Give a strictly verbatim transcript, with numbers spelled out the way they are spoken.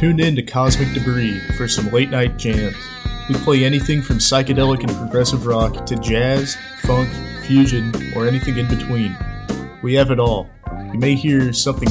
Tune in to Cosmic Debris for some late night jams. We play anything from psychedelic and progressive rock to jazz, funk, fusion, or anything in between. We have it all. You may hear something